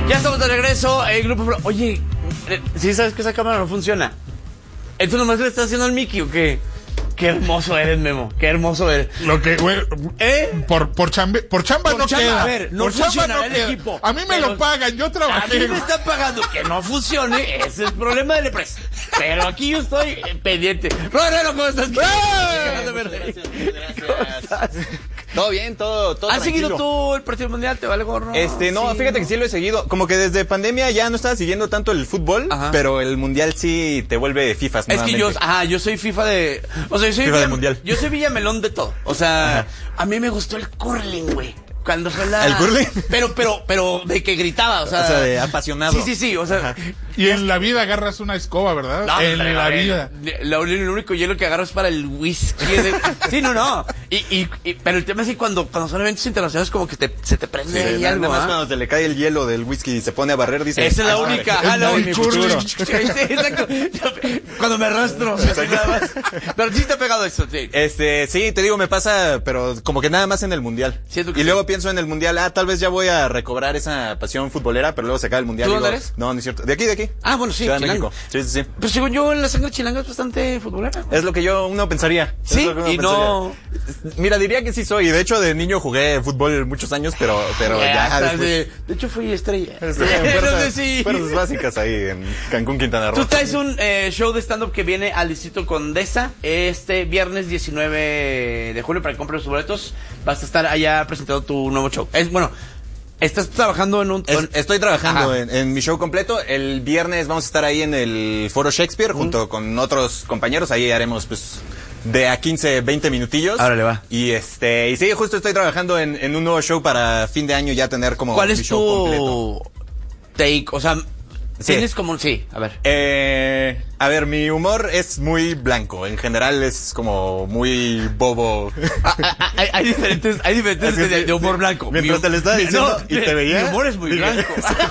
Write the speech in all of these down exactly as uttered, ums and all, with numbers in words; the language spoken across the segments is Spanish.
Ya estamos de regreso. El grupo. Oye, ¿sí sabes que esa cámara no funciona? ¿Esto nomás le estás haciendo al Mickey o qué? Qué hermoso eres, Memo. Qué hermoso eres. Lo que, güey. ¿Eh? Por, por, chambe, por chamba Por no chamba, queda. a ver, no por chamba funciona no el queda. equipo. A mí me Pero lo pagan, yo a trabajé. mí me están pagando que no funcione. Ese es el problema de la empresa. Pero aquí yo estoy eh, pendiente. Rodero, ¿cómo estás? ¡Eh! Muchas gracias, muchas gracias. Todo bien, todo, todo ¿Has tranquilo. seguido tú el partido mundial? ¿Te vale gorro? Este, no, Sí, fíjate no. que sí lo he seguido. Como que desde pandemia ya no estaba siguiendo tanto el fútbol, Ajá. pero el mundial sí te vuelve FIFAs Es que yo, nuevamente. ah, yo soy FIFA de, o sea, yo soy FIFA del mundial. Yo soy Villamelón de todo. O sea, Ajá. a mí me gustó el curling, güey. Cuando fue la... ¿El curling? Pero, pero, pero de que gritaba, o sea... O sea, de apasionado. Sí, sí, sí, o sea... Ajá. Y en la vida agarras una escoba, ¿verdad? No, en hombre, la a ver, vida. Lo, lo único hielo que agarro es para el whisky. De... Sí, no, no. Y, y, y, pero el tema es que cuando, cuando son eventos internacionales como que te, se te prende Sí, ahí nada algo, más ¿ah? cuando se le cae el hielo del whisky y se pone a barrer, dice... Esa es la "Ah, única. madre". Ajá, la Es única. mi futuro. Sí, exacto. Cuando me arrastro. así nada más. Pero sí te ha pegado eso, sí. Este, sí, te digo, me pasa, pero como que nada más en el mundial. Siento que Y sí. luego pienso en el mundial, ah, tal vez ya voy a recobrar esa pasión futbolera, pero luego se acaba el mundial. ¿Tú y digo, dónde eres? No, no es cierto. De aquí, de aquí. Ah, bueno, sí, Ciudad de chilango. México. Sí, sí, sí. Pero según yo, la sangre chilanga es bastante futbolera. Es lo que yo uno pensaría. Es Sí, lo que uno y no- pensaría. Mira, diría que sí soy. De hecho, de niño jugué fútbol muchos años, pero, pero Ya, ya hasta después. de, de hecho, fui estrella. Estuve en Entonces, fuerzas, sí. fuerzas básicas ahí en Cancún, Quintana Roo. Tú traes un eh, show de stand-up que viene al Distrito Condesa este viernes diecinueve de julio para que compres tus boletos. Vas a estar allá presentando tu nuevo show. Es, bueno, estás trabajando en un... Es- en- estoy trabajando Ajá. en, en mi show completo. El viernes vamos a estar ahí en el Foro Shakespeare junto con otros compañeros. Ahí haremos pues de a quince, veinte minutillos. Árale, va. Y este, y sí, justo estoy trabajando en, en un nuevo show para fin de año ya tener como ¿Cuál mi es show completo. tu take? O sea, Sí. tienes como... Sí, a ver. Eh, a ver, mi humor es muy blanco. En general es como muy bobo. Ah, ah, hay, hay diferentes, hay diferentes Es que de, sí, de humor sí. blanco. Mientras te lo estaba diciendo y te veía, Mi humor es muy dije- blanco.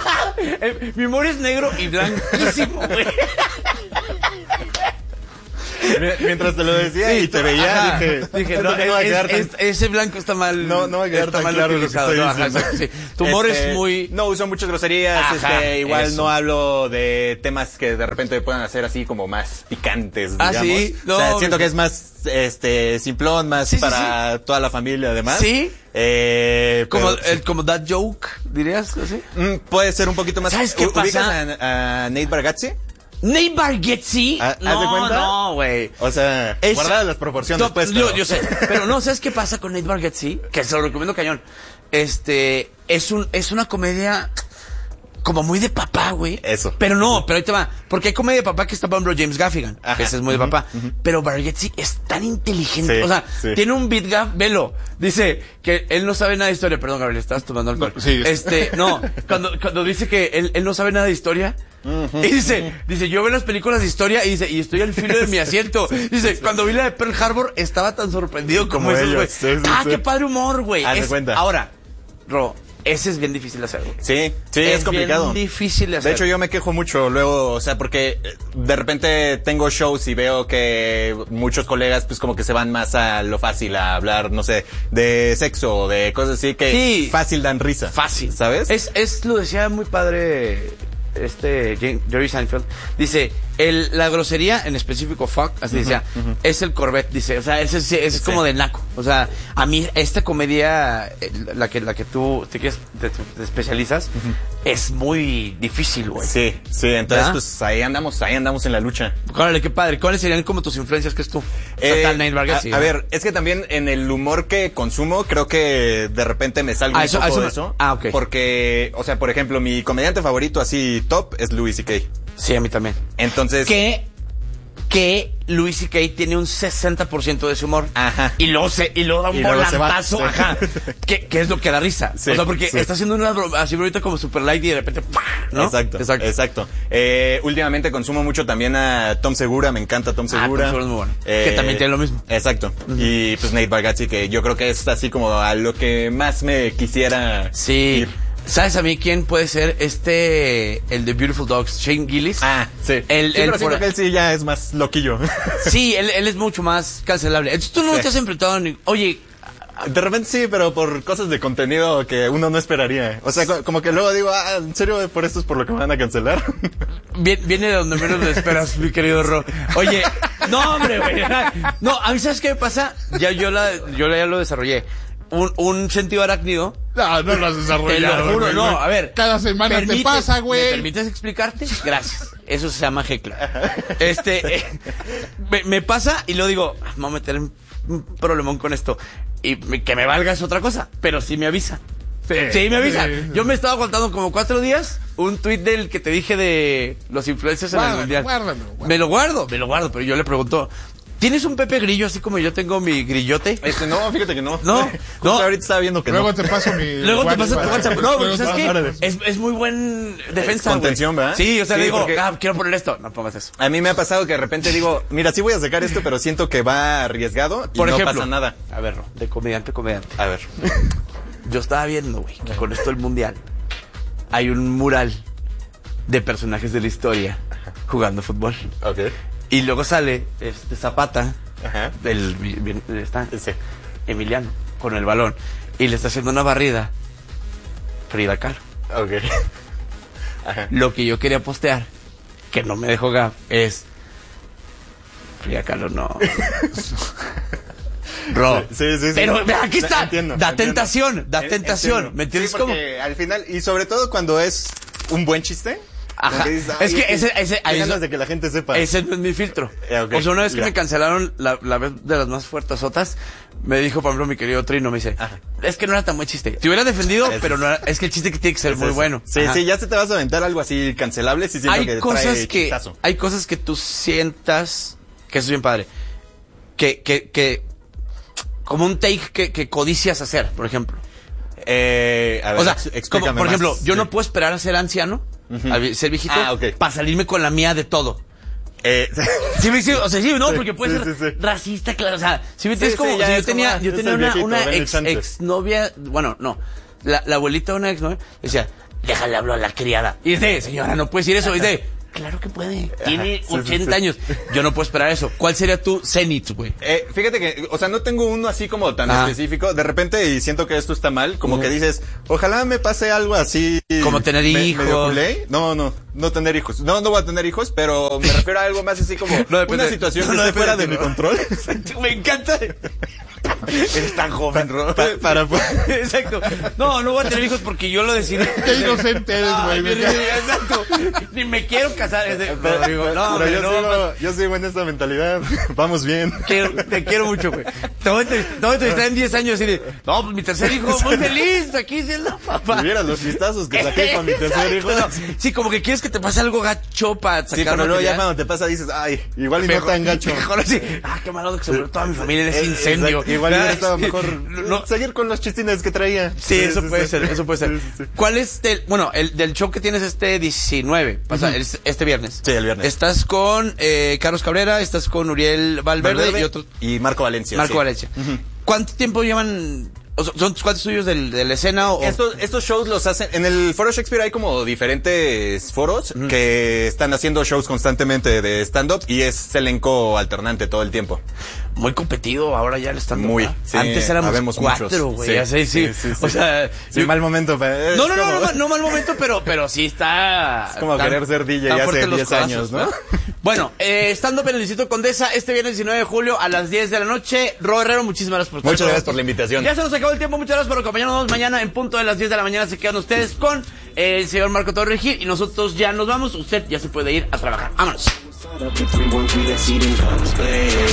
Eh, mi humor es negro y blanquísimo, güey. Mientras te lo decía y te veía, Ajá. dije, Dije, siento no, que no va a es- quedar tan- es- ese blanco está mal. No, no va a quedar está tan mal claro lo que utilizado. estoy No, ajá, diciendo. exacto, sí. Tu humor Este, es muy... No uso muchas groserías, Ajá, este, igual eso. no hablo de temas que de repente puedan hacer así como más picantes, Ah, digamos. ¿sí? No, o sea, siento me- que es más, este, simplón, más Sí, sí, para toda la familia además. ¿Sí? Eh, Como, pero, el, como that joke, dirías así. mm, puede ser un poquito más. ¿Sabes qué ¿Ubicas pasa? a, a Nate Bargatze? Nate Bargatze. ¿Haz de No, cuenta? no, güey. O sea, Es- guardadas las proporciones, No, pues. yo, pero- yo sé, pero no, ¿sabes qué pasa con Nate Bargatze? Que se lo recomiendo cañón. Este, es un, es una comedia como muy de papá, güey. Eso. Pero no, pero ahí te va. Porque hay comedia de papá que está, por ejemplo, James Gaffigan. Ajá. Que ese es muy de Ujú, papá. ujú. Pero Bargatze es tan inteligente. Sí, o sea, sí. tiene un beat gaf, velo. Dice que él no sabe nada de historia. Perdón, Gabriel, estás tomando alcohol. No, sí. Este, no, cuando, cuando dice que él, él no sabe nada de historia. Y dice, dice, yo veo las películas de historia y dice, y estoy al filo de mi asiento. Dice, cuando vi la de Pearl Harbor, estaba tan sorprendido como, Como esos, ellos, güey. sí, sí, Ah, sí. qué padre humor, güey. Haz de Es- cuenta. Ahora, Ro, ese es bien difícil de hacer, güey. Sí, sí, es, complicado. bien difícil de hacer. De hecho, yo me quejo mucho luego, o sea, porque eh, de repente tengo shows y veo que muchos colegas, pues como que se van más a lo fácil, a hablar, no sé, de sexo o de cosas así que Sí. fácil dan risa. Fácil. ¿Sabes? Es, es, lo decía muy padre este Jane- Jerry Seinfeld. Dice, el, la grosería, en específico fuck, así decía, es el Corvette, dice. O sea, ese, ese es Sí. como de naco. O sea, a mí esta comedia, eh, la que, la que tú te, quieres- te, te especializas, es muy difícil, güey. Sí, sí, entonces ¿Ah? pues ahí andamos, ahí andamos en la lucha. Órale, qué padre. ¿Cuáles serían como tus influencias que es tú? Eh, Total, Nate Bargatze, a, a ¿no? ver, es que también en el humor que consumo, creo que de repente me salgo Ah, un eso- poco eso de me- eso. ah, ok. Porque, o sea, por ejemplo, mi comediante favorito así top es Louis C K. Sí, a mí también. Entonces, Que, que Louis C K tiene un sesenta por ciento de su humor. Ajá. Y luego se, y luego da un Y luego se va. volantazo, Sí. ajá. Que, que es lo que da risa. Sí, o sea, porque sí. está haciendo una broma así ahorita como super light y de repente, ¡pah! ¿no? Exacto, exacto. Eh, últimamente consumo mucho también a Tom Segura, me encanta Tom Ah, Tom Segura. Segura es muy bueno. Que también tiene lo mismo. Exacto. Y pues Nate Bargatze, que yo creo que es así como a lo que más me quisiera Sí. ir. ¿Sabes a mí quién puede ser este, el de Beautiful Dogs, Shane Gillis? Ah, sí. El, Sí, el pero por- siento que él sí ya es más loquillo. Sí, él, él es mucho más cancelable. Entonces tú no Sí. te has enfrentado ni... Oye, De repente sí, pero por cosas de contenido que uno no esperaría. O sea, co- como que luego digo, ah, ¿en serio por esto es por lo que me van a cancelar? Viene, viene de donde menos lo esperas, mi querido Ro. Oye, no, hombre, güey. No, a mí, ¿sabes qué me pasa? Ya yo la, yo ya lo desarrollé. Un, un sentido arácnido. No, no lo has Te desarrollado. lo juro, güey, no, güey. a ver. Cada semana te ¿permites- pasa, ¿Me güey. permites explicarte? Gracias. Eso se llama heckler. Este, eh, me, me pasa y luego digo, ah, me voy a meter en un problemón con esto. Y me- que me valga es otra cosa, pero sí me avisa. Sí, me avisa. sí. Yo me estaba aguantando como cuatro días un tuit del que te dije de los influencers en el Guárdalo, mundial. guárdalo, guárdalo. Me lo guardo, me lo guardo, pero yo le pregunto, ¿tienes un Pepe Grillo así como yo tengo mi grillote? Este, no, fíjate que no. No, Justo no. ahorita estaba viendo que Luego no. te paso mi. Luego te paso tu WhatsApp. No, porque ¿sabes qué? Órale. Es, es muy buen defensa, güey. contención, ¿verdad? Sí, o sea, Sí, le digo, porque- ah, quiero poner esto. No pongas eso. A mí me ha pasado que de repente digo, mira, sí voy a sacar esto, pero siento que va arriesgado y Por no ejemplo. pasa nada. A ver, no, de comediante a comediante. A ver. Yo estaba viendo, güey, que con esto del mundial hay un mural de personajes de la historia jugando fútbol. Ok. Y luego sale este Zapata, Ajá. el, vi- vi- está Sí. Emiliano, con el balón. Y le está haciendo una barrida Frida Kahlo. Ok. Ajá. Lo que yo quería postear, que no me dejó Gab, es Frida Kahlo no. Ro. Sí, sí, sí. Pero vea, aquí está. Entiendo, da entiendo. tentación, da En- tentación. entiendo. ¿Me entiendes Sí, cómo? porque al final, y sobre todo cuando es un buen chiste. Ajá. como que dices, Es "Ay, que ese- ese- hay ahí es- ganas de que la gente sepa. Ese no es mi filtro. Eh, ok, O sea, una vez que ya. me cancelaron la, la vez de las más fuertesotas, me dijo, por ejemplo, mi querido Trino, me dice, Ajá. es que no era tan buen chiste. Te hubiera defendido, Es- pero no era, es que el chiste que tiene que ser Es muy eso. bueno. Sí, Ajá. sí, ya se te vas a aventar algo así cancelable, sí siento Hay que cosas trae que, chistazo. hay cosas que tú sientas, que eso es bien padre, que, que, que, como un take que, que codicias hacer, por ejemplo. Eh, a ver, O sea, ex- como, explícame por más. ejemplo, yo Sí. no puedo esperar a ser anciano, Ujú. a ser viejito, Ah, ok. para salirme con la mía de todo. Eh, Sí, me- sí, o sea, sí, no, Sí, porque puede sí, ser sí, sí. racista, claro, o sea, si me Sí, entiendes sí, como, ya o sea, yo es como, tenía, ah, yo es tenía el una, viejito, una denle ex, chance. ex novia, bueno, no, la, la abuelita de una ex novia decía, déjale hablar a la criada. Y dice, señora, no puede decir eso, y dice, claro que puede, tiene sí, sí, ochenta sí. años, yo no puedo esperar eso. ¿Cuál sería tu cenit, güey? Eh, fíjate que, o sea, no tengo uno así como tan Ah. específico. De repente, y siento que esto está mal, como que dices, ojalá me pase algo así. Como tener me- hijos. medio culé. No, no, no tener hijos. No, no voy a tener hijos, pero me refiero a algo más así como No depende- una situación no, que no esté depende fuera de de ti, mi ¿no? control. Me encanta. Eres tan joven, Ro. Pa- para, Exacto. No, no voy a tener hijos porque yo lo decidí. Qué inocente eres, Ay, güey. mi- Exacto. Ni me quiero casar. Es de- pero, Rodrigo, no, pero hombre, yo, no, sigo, yo sigo en esta mentalidad. Vamos bien. Quiero- te quiero mucho, güey. Te voy a entrev- te voy a entrevistar en diez años y de, no, pues mi tercer hijo, muy feliz, aquí siendo papá. Si vieras los chistazos que saqué con mi tercer hijo. Exacto. Sí, como que quieres que te pase algo gacho para Sí, sacar pero luego ya material. cuando te pasa dices, ay, igual y no Mejor- tan gacho. Mejor así, ah, qué malo que se murió toda mi familia en ese Eh, incendio. exacto. Igual hubiera estado Sí. mejor No, seguir con los chistines que traía. sí, eso puede sí. ser, eso puede ser. Sí, sí, sí. ¿Cuál es el, bueno, el del show que tienes este diecinueve, pasa, el- este viernes? Sí, el viernes. Estás con eh, Carlos Cabrera, estás con Uriel Valverde, Valverde y otros. y Marco Valencia. Marco sí. Valencia. ¿Cuánto tiempo llevan? O sea, ¿son cuántos tuyos del, de la escena? O, Estos, estos shows los hacen, en el Foro Shakespeare hay como diferentes foros que están haciendo shows constantemente de stand-up y es elenco alternante todo el tiempo. muy competido ahora ya el stand-up. Muy, ¿verdad? sí, Antes éramos habemos cuatro, muchos. güey. Sí, así, sí, sí, sí, sí. O sea, Sí, yo- mal momento. pero es no, no, no, como- no, mal- no mal momento, pero, pero sí está. Es como querer ser D J tan hace fuertes los diez codazos, años, ¿no? Bueno, eh, stand-up en el Distrito Condesa este viernes diecinueve de julio a las diez de la noche. Ro Herrero, muchísimas gracias por estar Muchas con gracias por nosotros. la invitación. Ya se nos acabó el tiempo, muchas gracias por acompañarnos. Mañana en punto de las diez de la mañana se quedan ustedes con el señor Marco Torregir y nosotros ya nos vamos. Usted ya se puede ir a trabajar. Vámonos. Everyone do that seat and guns, babe.